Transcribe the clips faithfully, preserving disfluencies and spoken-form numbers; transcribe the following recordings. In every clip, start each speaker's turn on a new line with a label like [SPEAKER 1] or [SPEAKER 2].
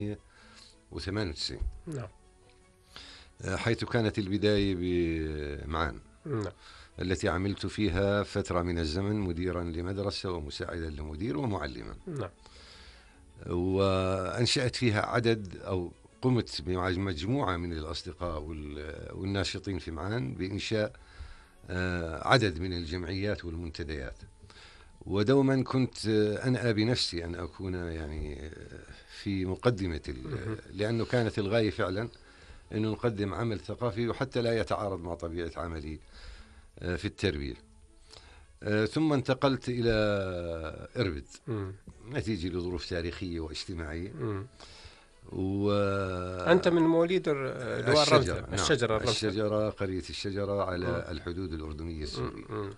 [SPEAKER 1] وثمانية وتسعين.
[SPEAKER 2] نعم.
[SPEAKER 1] حيث كانت البداية بمعان.
[SPEAKER 2] نعم.
[SPEAKER 1] التي عملت فيها فترة من الزمن مديرا لمدرسة ومساعدا لمدير ومعلما.
[SPEAKER 2] نعم.
[SPEAKER 1] وأنشأت فيها عدد أو قمت بمجموعة من الأصدقاء والناشطين في معان بإنشاء عدد من الجمعيات والمنتديات. ودوما كنت أنأى بنفسي أن أكون يعني في مقدمة، لأنه كانت الغاية فعلا أن نقدم عمل ثقافي وحتى لا يتعارض مع طبيعة عملي في التربية. ثم انتقلت إلى إربد م. نتيجة لظروف تاريخية واجتماعية. م. و...
[SPEAKER 2] أنت من مواليد دوار
[SPEAKER 1] الشجرة.
[SPEAKER 2] نعم.
[SPEAKER 1] الشجرة الرمسة. الشجرة قرية الشجرة على م. الحدود الأردنية السورية. م.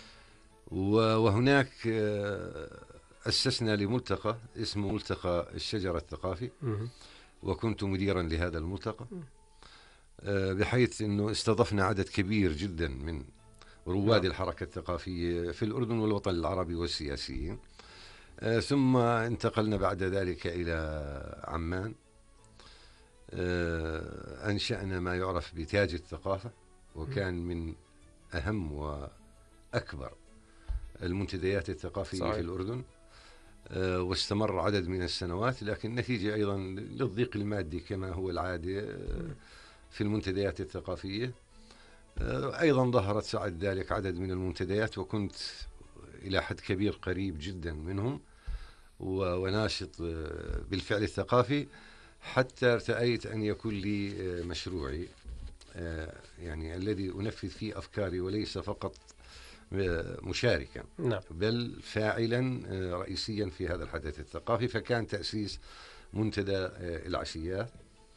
[SPEAKER 1] وهناك أسسنا لملتقى اسمه ملتقى الشجرة الثقافي. م. وكنت مديرا لهذا الملتقى، بحيث أنه استضفنا عدد كبير جدا من رواد الحركة الثقافية في الأردن والوطن العربي والسياسيين. ثم انتقلنا بعد ذلك إلى عمان. أنشأنا ما يعرف بتاج الثقافة، وكان من أهم وأكبر المنتديات الثقافية صحيح. في الأردن. واستمر عدد من السنوات، لكن نتيجة أيضا للضيق المادي كما هو العادة في المنتديات الثقافية، أيضا ظهرت بعد ذلك عدد من المنتديات، وكنت إلى حد كبير قريب جدا منهم وناشط بالفعل الثقافي، حتى ارتأيت أن يكون لي مشروعي يعني الذي أنفذ فيه أفكاري، وليس فقط مشاركا
[SPEAKER 2] نعم.
[SPEAKER 1] بل فاعلا رئيسيا في هذا الحدث الثقافي. فكان تأسيس منتدى العشيات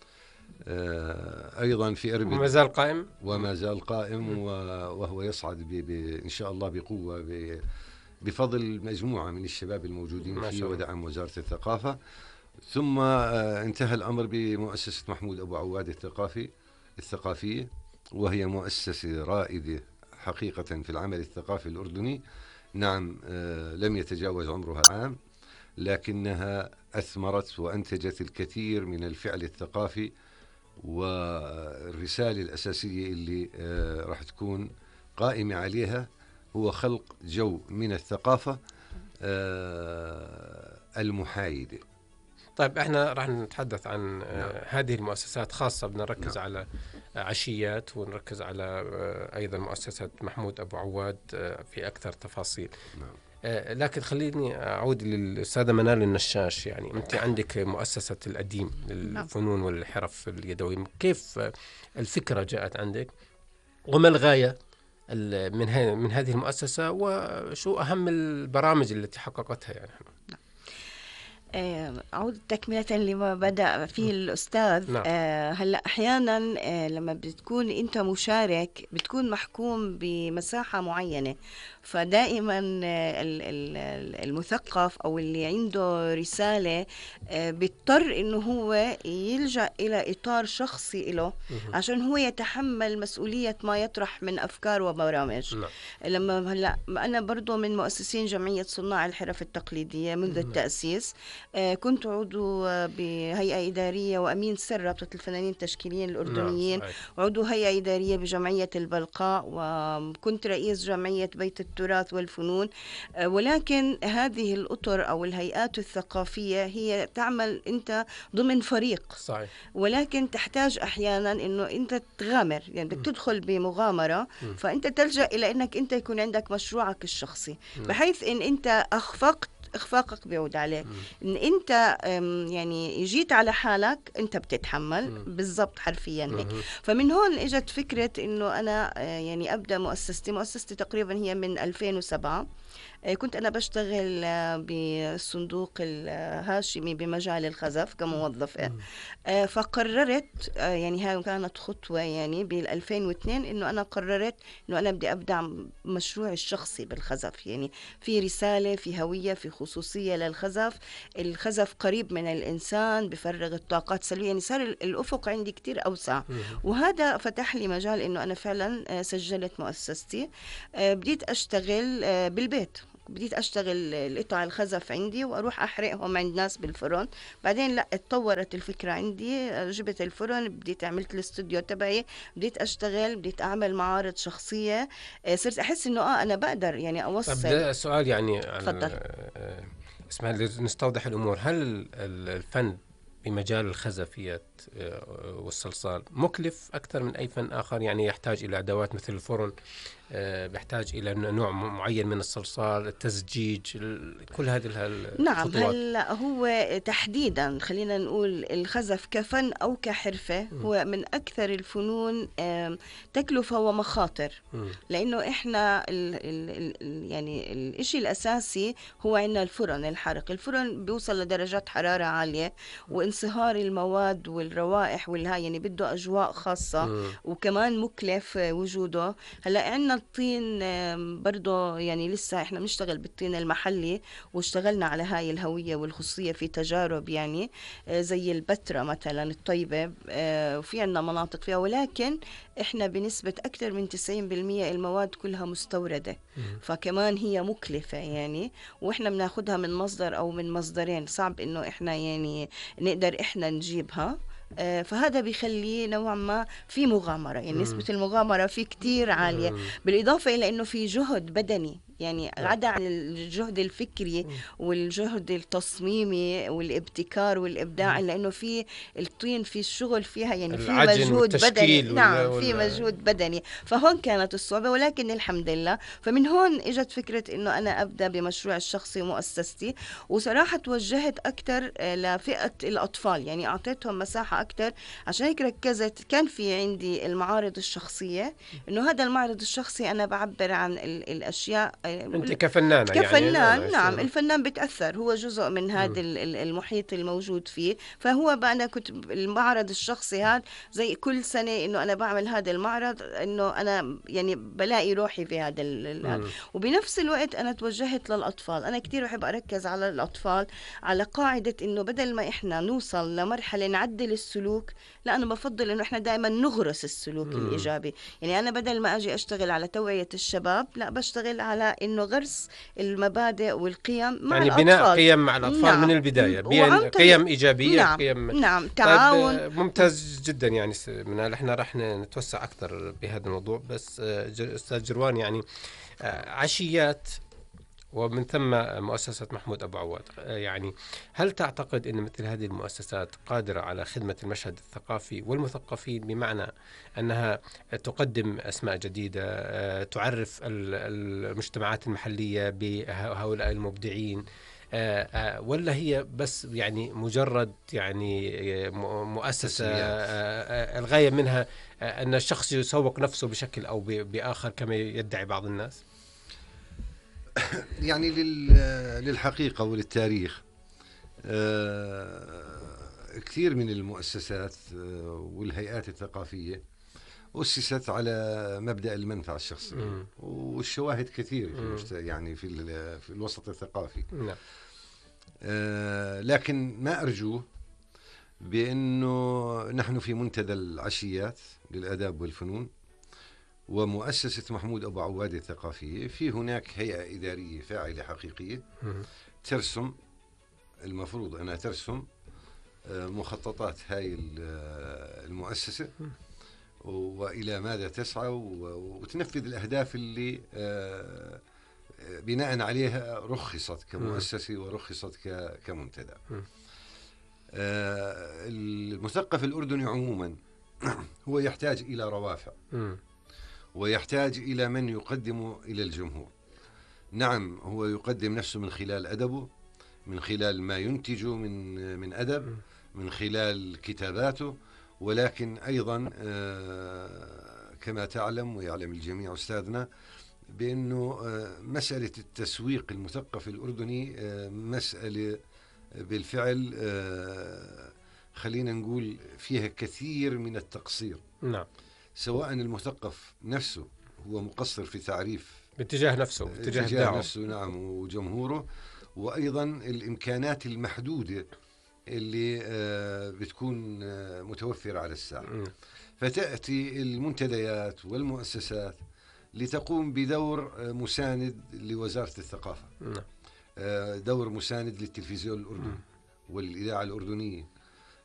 [SPEAKER 1] أيضا في إربد،
[SPEAKER 2] وما زال قائم
[SPEAKER 1] وما زال قائم وهو يصعد ب ب إن شاء الله بقوة بفضل مجموعة من الشباب الموجودين فيه ودعم وزارة الثقافة. ثم انتهى الأمر بمؤسسة محمود أبو عواد الثقافي الثقافية، وهي مؤسسة رائدة حقيقة في العمل الثقافي الأردني. نعم، لم يتجاوز عمرها عام، لكنها أثمرت وأنتجت الكثير من الفعل الثقافي، والرسالة الأساسية اللي راح تكون قائمة عليها هو خلق جو من الثقافة المحايدة.
[SPEAKER 2] طيب احنا راح نتحدث عن نعم. هذه المؤسسات خاصة، بنركز نعم. على عشيات، ونركز على أيضا مؤسسة محمود أبو عواد في أكثر تفاصيل.
[SPEAKER 1] نعم.
[SPEAKER 2] لكن خليني أعود للأستاذة منال النشاش. يعني أنت عندك مؤسسة الأديم للفنون والحرف اليدوية، كيف الفكرة جاءت عندك، وما الغاية من من هذه المؤسسة، وشو أهم البرامج التي حققتها؟ يعني
[SPEAKER 3] أعود تكملة لما بدأ فيه الأستاذ.
[SPEAKER 2] نعم.
[SPEAKER 3] آه هلأ أحيانا آه لما بتكون أنت مشارك بتكون محكوم بمساحة معينة، فدائما آه المثقف أو اللي عنده رسالة آه بيضطر إنه هو يلجأ إلى إطار شخصي له عشان هو يتحمل مسؤولية ما يطرح من أفكار وبرامج.
[SPEAKER 2] نعم.
[SPEAKER 3] لما هلأ أنا برضو من مؤسسين جمعية صناع الحرف التقليدية منذ
[SPEAKER 2] نعم.
[SPEAKER 3] التأسيس. كنت عضو بهيئة إدارية وأمين سر رابطة الفنانين التشكيليين الأردنيين.
[SPEAKER 2] نعم.
[SPEAKER 3] عضو هيئة إدارية بجمعية البلقاء، وكنت رئيس جمعية بيت التراث والفنون. ولكن هذه الأطر أو الهيئات الثقافية هي تعمل أنت ضمن فريق
[SPEAKER 2] صحيح.
[SPEAKER 3] ولكن تحتاج أحيانا أنه أنت تغامر، يعني بدك تدخل بمغامرة، م. فأنت تلجأ إلى أنك أنت يكون عندك مشروعك الشخصي، م. بحيث أن أنت أخفقت إخفاقك بيعود عليك. إن أنت يعني جيت على حالك أنت بتتحمل بالضبط حرفيا هيك. فمن هون إجت فكرة إنه أنا يعني أبدأ مؤسستي. مؤسستي تقريبا هي من ألفين وسبعة. كنت أنا بشتغل بالصندوق الهاشمي بمجال الخزف كموظفة. فقررت، يعني هاي كانت خطوة يعني بالألفين واثنين، إنه أنا قررت إنه أنا بدي أبدأ مشروع الشخصي بالخزف. يعني في رسالة، في هوية، في خصوصية للخزف. الخزف قريب من الإنسان، بفرغ الطاقات السلبية، يعني صار الأفق عندي كتير أوسع. وهذا فتح لي مجال إنه أنا فعلا سجلت مؤسستي. بديت أشتغل بالبيت بديت أشتغل القطع الخزف عندي وأروح أحرقهم عند ناس بالفرن. بعدين لا اتطورت الفكرة عندي، جبت الفرن، بديت عملت الاستوديو تبعي، بديت أشتغل، بديت أعمل معارض شخصية. صرت أحس إنه آه أنا بقدر يعني أوصل.
[SPEAKER 2] طب ده سؤال يعني
[SPEAKER 3] تفضل.
[SPEAKER 2] اسمح لي نستوضح الأمور. هل الفن بمجال الخزفيات والصلصال مكلف أكثر من أي فن آخر؟ يعني يحتاج إلى أدوات مثل الفرن، بيحتاج إلى نوع معين من الصلصال، التزجيج، كل هذه الخطوات.
[SPEAKER 3] نعم. هلا هو تحديدا خلينا نقول الخزف كفن أو كحرفة م. هو من أكثر الفنون تكلفة ومخاطر. م. لأنه إحنا ال ال ال يعني الإشي الأساسي هو عندنا الفرن الحرق. الفرن بيوصل لدرجات حرارة عالية وانصهار المواد والروائح والهاي، يعني بده أجواء خاصة م. وكمان مكلف وجوده. هلا عندنا الطين برضه يعني لسه احنا بنشتغل بالطين المحلي، واشتغلنا على هاي الهوية والخصوصية في تجارب يعني زي البتراء مثلا الطيبة، وفي عندنا مناطق فيها، ولكن احنا بنسبة أكثر من تسعين بالمية المواد كلها مستوردة. فكمان هي مكلفة يعني، واحنا بناخدها من مصدر أو من مصدرين، صعب إنه احنا يعني نقدر احنا نجيبها. فهذا بيخليه نوعا ما في مغامرة، يعني مم. نسبة المغامرة فيه كتير عالية. مم. بالإضافة إلى أنه في جهد بدني، يعني عدا عن الجهد الفكري مم. والجهد التصميمي والابتكار والإبداع، إلا أنه في الطين في الشغل فيها يعني في مجهود بدني. نعم في مجهود بدني. فهون كانت الصعوبة، ولكن الحمد لله. فمن هون إجت فكرة أنه أنا أبدأ بمشروع الشخصي ومؤسستي، وصراحة توجهت أكتر لفئة الأطفال، يعني أعطيتهم مساحة أكتر. عشان هيك ركزت، كان في عندي المعارض الشخصية، إنه هذا المعرض الشخصي أنا بعبر عن ال- الأشياء.
[SPEAKER 2] أنت كفنانة
[SPEAKER 3] كفنان
[SPEAKER 2] يعني.
[SPEAKER 3] نعم. الفنان بتأثر، هو جزء من هذا المحيط الموجود فيه. فهو بقى أنا كنت المعرض الشخصي هذا زي كل سنة إنه أنا بعمل هذا المعرض، إنه أنا يعني بلاقي روحي في هذا ال- وبنفس الوقت أنا توجهت للأطفال. أنا كتير بحب أركز على الأطفال، على قاعدة إنه بدل ما إحنا نوصل لمرحلة نعدل السلوك، لا أنا بفضل إنه إحنا دائما نغرس السلوك مم. الإيجابي. يعني أنا بدل ما أجي أشتغل على توعية الشباب، لا بشتغل على إنه غرس المبادئ والقيم مع
[SPEAKER 2] يعني
[SPEAKER 3] الأطفال.
[SPEAKER 2] بناء قيم مع الأطفال. نعم. من البداية بين قيم إيجابية.
[SPEAKER 3] نعم.
[SPEAKER 2] قيم
[SPEAKER 3] نعم تعاون.
[SPEAKER 2] طيب ممتاز جدا. يعني منال إحنا رح نتوسع أكثر بهذا الموضوع، بس أستاذ جروان يعني عشيات ومن ثم مؤسسة محمود أبو عواد، يعني هل تعتقد أن مثل هذه المؤسسات قادرة على خدمة المشهد الثقافي والمثقفين، بمعنى أنها تقدم أسماء جديدة، تعرف المجتمعات المحلية بهؤلاء المبدعين، ولا هي بس يعني مجرد يعني مؤسسة الغاية منها أن الشخص يسوق نفسه بشكل أو بآخر كما يدعي بعض الناس؟
[SPEAKER 1] يعني للحقيقة وللتاريخ، كثير من المؤسسات والهيئات الثقافية أسست على مبدأ المنفعة الشخصية، والشواهد كثير في يعني في في الوسط الثقافي.
[SPEAKER 2] م.
[SPEAKER 1] لكن ما أرجوه بأنه نحن في منتدى العشيات للآداب والفنون ومؤسسة محمود أبو عواد الثقافية، في هناك هيئة إدارية فاعلة حقيقية ترسم، المفروض أنها ترسم مخططات هاي المؤسسة وإلى ماذا تسعى، وتنفذ الأهداف اللي بناء عليها رخصت كمؤسسة ورخصت كمنتدى. المثقف الأردني عموما هو يحتاج إلى روافع، ويحتاج إلى من يقدم إلى الجمهور. نعم هو يقدم نفسه من خلال أدبه، من خلال ما ينتج من من أدب، من خلال كتاباته، ولكن أيضا كما تعلم ويعلم الجميع أستاذنا بأنه مسألة التسويق المثقف الأردني مسألة بالفعل خلينا نقول فيها كثير من التقصير.
[SPEAKER 2] نعم.
[SPEAKER 1] سواء المثقف نفسه هو مقصر في تعريف
[SPEAKER 2] باتجاه نفسه باتجاه
[SPEAKER 1] اتجاه نفسه نعم وجمهوره، وأيضا الإمكانات المحدودة اللي آه بتكون آه متوفرة على الساحة. فتأتي المنتديات والمؤسسات لتقوم بدور مساند لوزارة الثقافة، دور مساند للتلفزيون الأردني والإذاعة الأردنية